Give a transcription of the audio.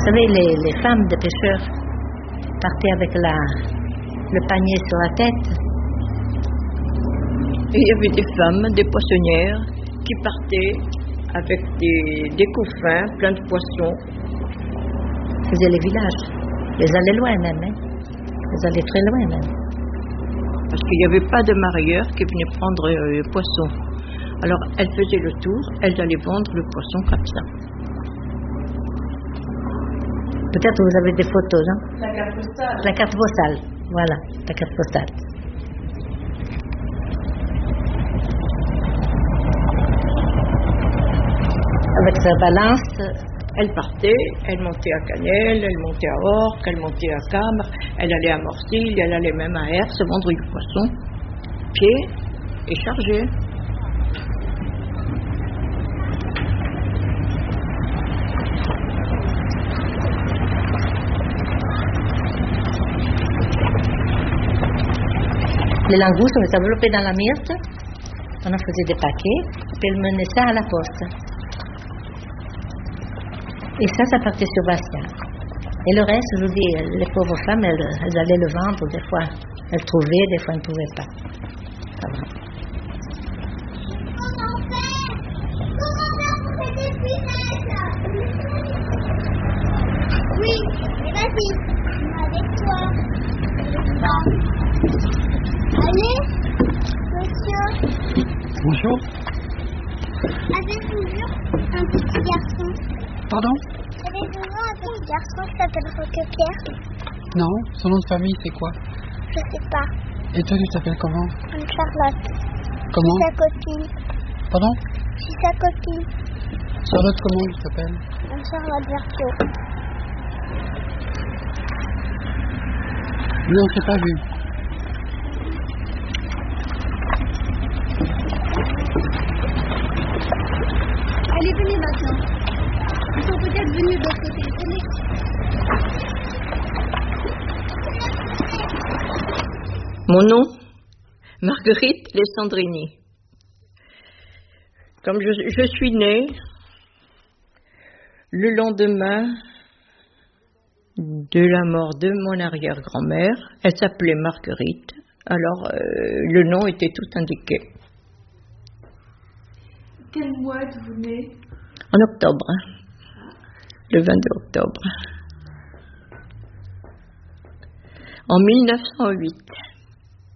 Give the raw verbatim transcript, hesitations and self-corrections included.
Vous savez, les, les femmes de pêcheurs partaient avec la, le panier sur la tête. Et il y avait des femmes, des poissonnières, qui partaient avec des, des couffins pleins de poissons. Ils faisaient les villages. Ils allaient loin même. Hein. Ils allaient très loin même. Parce qu'il n'y avait pas de mareyeurs qui venaient prendre euh, le poisson. Alors elles faisaient le tour, elles allaient vendre le poisson comme ça. Peut-être que vous avez des photos, non? La carte postale. La carte postale, voilà, la carte postale. Avec sa balance. Elle partait, elle montait à Cannelle, elle montait à Orque, elle montait à Cambre, elle allait à Morcille, elle allait même à Herse vendre du poisson, pied et chargé. Les langoustes, on les enveloppait dans la myrte, on en faisait des paquets, puis elle menait ça à la poste. Et ça, ça partait sur Bastia. Et le reste, je vous dis, les pauvres femmes, elles, elles allaient le vendre, des fois elles trouvaient, des fois elles ne trouvaient pas. Ça va. Oui, mais vas-y, avec toi. Allez, monsieur. Bonjour. Avez-vous vu un petit garçon? Pardon? Avez-vous vu un petit garçon qui s'appelle Roquepierre? Non, son nom de famille c'est quoi? Je sais pas. Et toi tu t'appelles comment? Anne-Charlotte. Comment? Je suis sa copine. Pardon? Je suis sa copine. Charlotte comment tu t'appelles? Anne-Charlotte Vertuo. Non, je t'ai pas vu. Allez, venez maintenant. Ils sont peut-être venus de l'autre côté. Venez. Mon nom, Marguerite Lessandrini. Comme je, je suis née le lendemain de la mort de mon arrière-grand-mère, elle s'appelait Marguerite, alors euh, le nom était tout indiqué. Quel mois êtes-vous née? En octobre, hein, le vingt-deux octobre, en mille neuf cent huit.